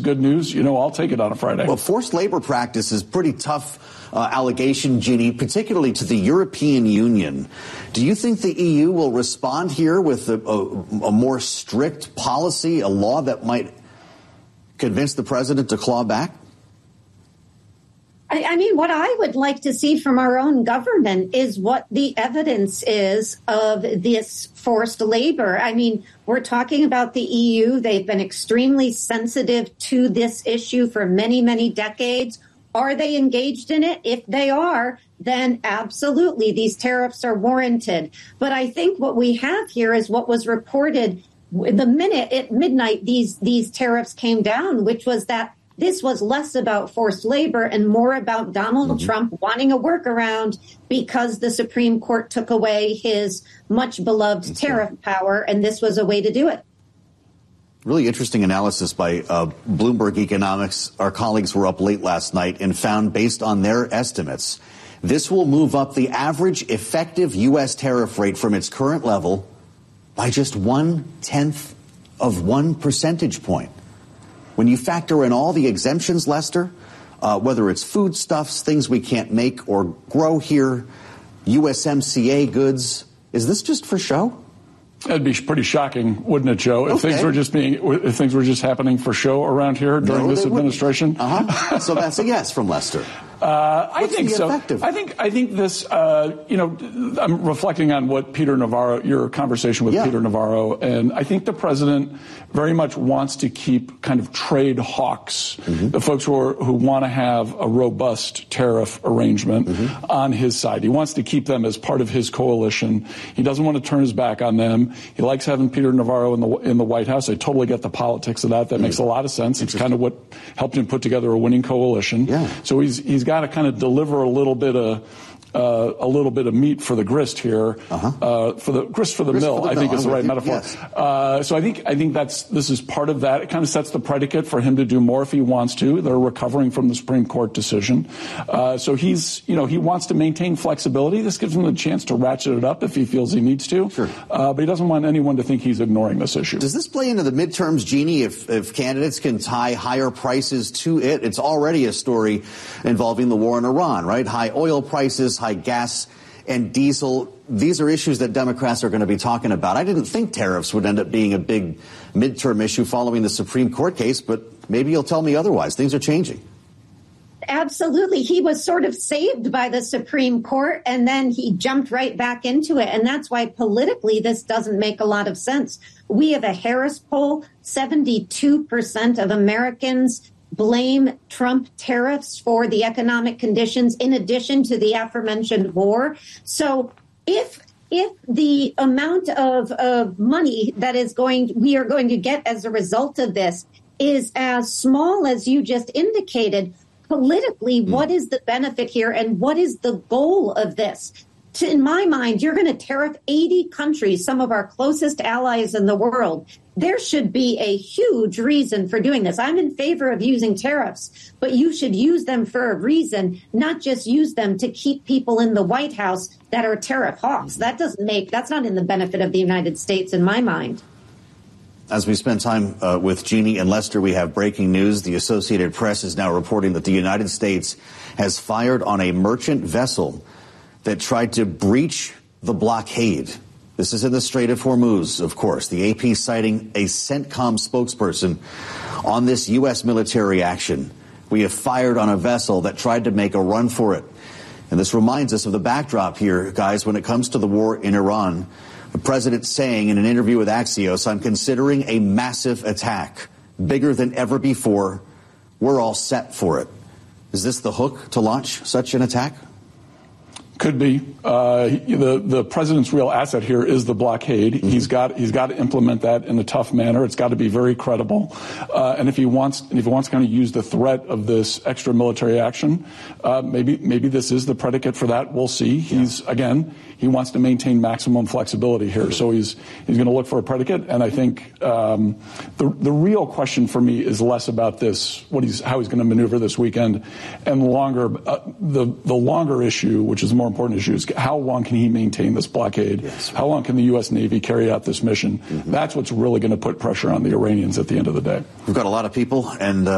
good news, I'll take it on a Friday. Well, forced labor practice is pretty tough allegation, Jeannie, particularly to the European Union. Do you think the EU will respond here with a more strict policy, a law that might convince the president to claw back? I mean, what I would like to see from our own government is what the evidence is of this forced labor. I mean, we're talking about the EU. They've been extremely sensitive to this issue for many, many decades. Are they engaged in it? If they are, then absolutely, these tariffs are warranted. But I think what we have here is what was reported the minute at midnight these tariffs came down, which was that this was less about forced labor and more about Donald Trump wanting a workaround because the Supreme Court took away his much beloved tariff power, and this was a way to do it. Really interesting analysis by Bloomberg Economics. Our colleagues were up late last night and found, based on their estimates, this will move up the average effective U.S. tariff rate from its current level by just 1/10 of 1 percentage point. When you factor in all the exemptions, Lester, whether it's foodstuffs, things we can't make or grow here, USMCA goods, is this just for show? That'd be pretty shocking, wouldn't it, Joe? If things were just happening for show around here during this administration. So that's a yes from Lester. I think so. Effective? I think this. I'm reflecting on what Peter Navarro, your conversation with Peter Navarro, and I think the president very much wants to keep kind of trade hawks, the folks who want to have a robust tariff arrangement on his side. He wants to keep them as part of his coalition. He doesn't want to turn his back on them. He likes having Peter Navarro in the White House. I totally get the politics of that. That makes a lot of sense. It's kind of what helped him put together a winning coalition. Yeah. So he's got to kind of deliver a little bit of meat for the grist here, for the grist for the mill. I think is the right metaphor. Yes. So I think this is part of that. It kind of sets the predicate for him to do more if he wants to. They're recovering from the Supreme Court decision, so he wants to maintain flexibility. This gives him the chance to ratchet it up if he feels he needs to. Sure. But he doesn't want anyone to think he's ignoring this issue. Does this play into the midterms, Jeannie? If candidates can tie higher prices to it, it's already a story involving the war in Iran, right? High oil prices, high gas and diesel. These are issues that Democrats are going to be talking about. I didn't think tariffs would end up being a big midterm issue following the Supreme Court case, but maybe you'll tell me otherwise. Things are changing. Absolutely. He was sort of saved by the Supreme Court, and then he jumped right back into it. And that's why politically this doesn't make a lot of sense. We have a Harris poll, 72% of Americans blame Trump tariffs for the economic conditions in addition to the aforementioned war. So if the amount of money that we are going to get as a result of this is as small as you just indicated, politically, what is the benefit here and what is the goal of this? In my mind, you're going to tariff 80 countries, some of our closest allies in the world. There should be a huge reason for doing this. I'm in favor of using tariffs, but you should use them for a reason, not just use them to keep people in the White House that are tariff hawks. That's not in the benefit of the United States in my mind. As we spend time with Jeannie and Lester, we have breaking news. The Associated Press is now reporting that the United States has fired on a merchant vessel that tried to breach the blockade. This is in the Strait of Hormuz, of course. The AP citing a CENTCOM spokesperson on this U.S. military action. We have fired on a vessel that tried to make a run for it. And this reminds us of the backdrop here, guys, when it comes to the war in Iran. The president saying in an interview with Axios, I'm considering a massive attack, bigger than ever before. We're all set for it. Is this the hook to launch such an attack? Could be. The president's real asset here is the blockade. He's got to implement that in a tough manner. It's got to be very credible. And if he wants to kind of use the threat of this extra military action, maybe this is the predicate for that. We'll see. He wants to maintain maximum flexibility here, so he's going to look for a predicate. And I think the real question for me is less about this, how he's going to maneuver this weekend, and the longer issue, which is the more important issue, is how long can he maintain this blockade? Yes. How long can the U.S. Navy carry out this mission? That's what's really going to put pressure on the Iranians at the end of the day. We've got a lot of people and